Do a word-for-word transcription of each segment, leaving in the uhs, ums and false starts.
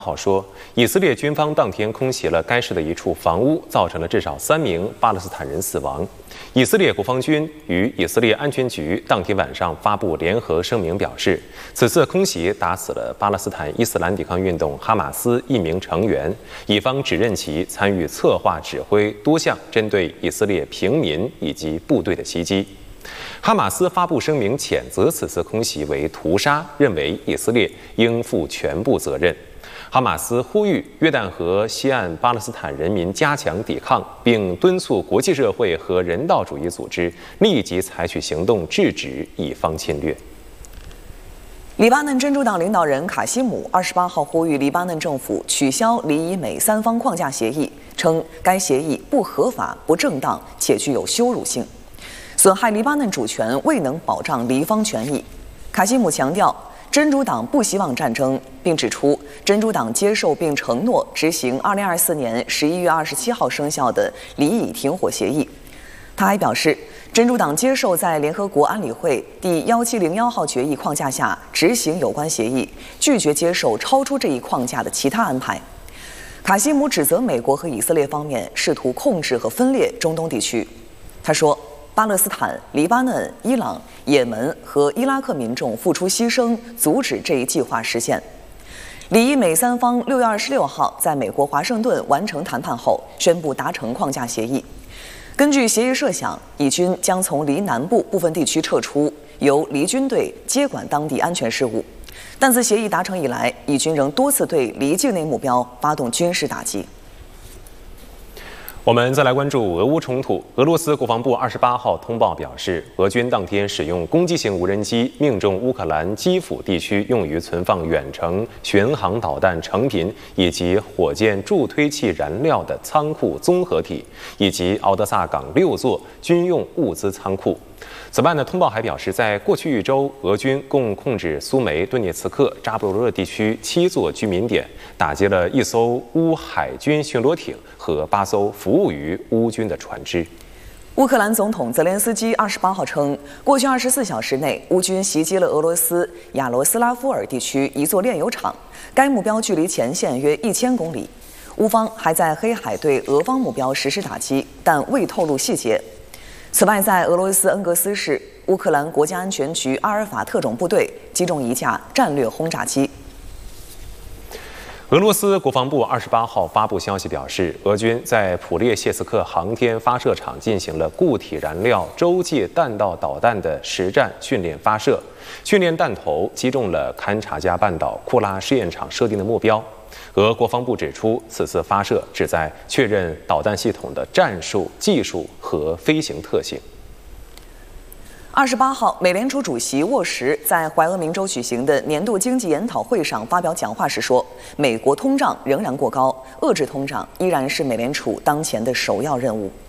号说，以色列军方当天空袭了该市的一处房屋，造成了至少三名巴勒斯坦人死亡。以色列国防军与以色列安全局当天晚上发布联合声明，表示此次空袭打死了巴勒斯坦伊斯兰抵抗运动哈马斯一名成员，以方指认其参与策划指挥多项针对以色列平民以及部队的袭击。哈马斯发布声明谴责此次空袭为屠杀，认为以色列应负全部责任。哈马斯呼吁约旦河西岸巴勒斯坦人民加强抵抗，并敦促国际社会和人道主义组织立即采取行动制止以方侵略。 黎巴嫩真主党领导人卡西姆二十八号呼吁黎巴嫩政府取消黎以美三方框架协议，称该协议不合法、不正当且具有羞辱性，损害黎巴嫩主权，未能保障黎方权益。卡西姆强调，真主党不希望战争，并指出真主党接受并承诺执行二零二四年十一月二十七号生效的黎以停火协议。他还表示，真主党接受在联合国安理会第一七零一号决议框架下执行有关协议，拒绝接受超出这一框架的其他安排。卡西姆指责美国和以色列方面试图控制和分裂中东地区。他说，巴勒斯坦、黎巴嫩、伊朗、也门和伊拉克民众付出牺牲，阻止这一计划实现。黎以美三方六月二十六号在美国华盛顿完成谈判后，宣布达成框架协议。根据协议设想，以军将从黎南部部分地区撤出，由黎军队接管当地安全事务。但自协议达成以来，以军仍多次对黎境内目标发动军事打击。 我们再来关注俄乌冲突。俄罗斯国防部二十八号通报表示，俄军当天使用攻击型无人机命中乌克兰基辅地区用于存放远程巡航导弹成品以及火箭助推器燃料的仓库综合体，以及敖德萨港六座军用物资仓库。此外呢，通报还表示，在过去一周，俄军共控制苏梅、顿涅茨克、扎波罗热地区七座居民点，打击了一艘乌海军巡逻艇和八艘服务于乌军的船只。 乌克兰总统泽连斯基二十八号称，过去二十四小时内，乌军袭击了俄罗斯亚罗斯拉夫尔地区一座炼油厂，该目标距离前线约一千公里。乌方还在黑海对俄方目标实施打击，但未透露细节。此外，在俄罗斯恩格斯市，乌克兰国家安全局阿尔法特种部队击中一架战略轰炸机。 俄罗斯国防部二十八号发布消息表示，俄军在普列谢茨克航天发射场进行了固体燃料洲际弹道导弹的实战训练发射，训练弹头击中了勘察加半岛库拉试验场设定的目标。俄国防部指出，此次发射旨在确认导弹系统的战术、技术和飞行特性。 二十八号，美联储主席沃什在怀俄明州举行的年度经济研讨会上发表讲话时说，美国通胀仍然过高，遏制通胀依然是美联储当前的首要任务。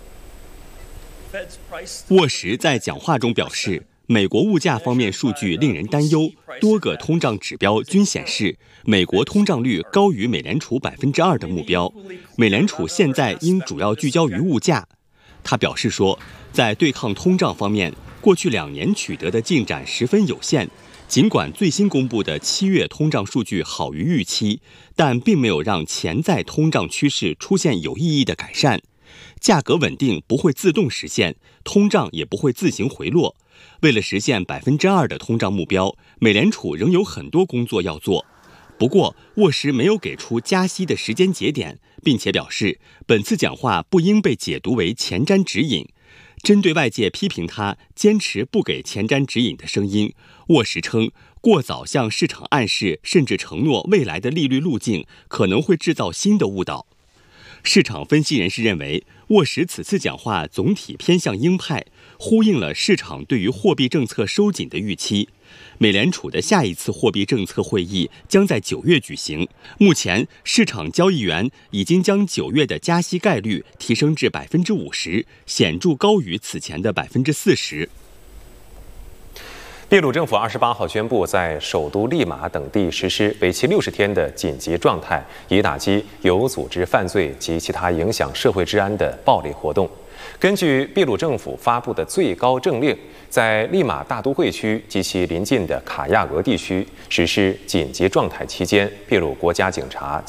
沃什在讲话中表示，美国物价方面数据令人担忧，多个通胀指标均显示美国通胀率高于美联储百分之二的目标。美联储现在应主要聚焦于物价。他表示说，在对抗通胀方面，过去两年取得的进展十分有限。尽管最新公布的七月通胀数据好于预期，但并没有让潜在通胀趋势出现有意义的改善。价格稳定不会自动实现，通胀也不会自行回落。为了实现百分之二的通胀目标，美联储仍有很多工作要做。不过，沃什没有给出加息的时间节点，并且表示，本次讲话不应被解读为前瞻指引。针对外界批评他坚持不给前瞻指引的声音，沃什称，过早向市场暗示甚至承诺未来的利率路径，可能会制造新的误导。市场分析人士认为，沃什此次讲话总体偏向鹰派，呼应了市场对于货币政策收紧的预期。美联储的下一次货币政策会议将在九月举行。目前，市场交易员已经将九月的加息概率提升至百分之五十，显著高于此前的百分之四十。 秘鲁政府二十八号宣布，在首都利马等地实施为期六十天的紧急状态，以打击有组织犯罪及其他影响社会治安的暴力活动。根据秘鲁政府发布的最高政令，在利马大都会区及其邻近的卡亚俄地区实施紧急状态期间，秘鲁国家警察